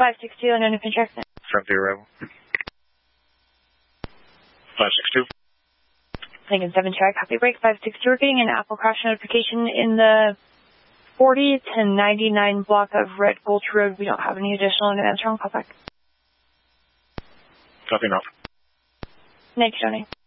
562 on an infantry accident. Friendly arrival. 562. Lincoln 7 track, copy break. 562, we're getting an Apple crash notification in the 40 to 99 block of Red Gulch Road. We don't have any additional advance wrong. Call back. Copy now. Thank you, Tony.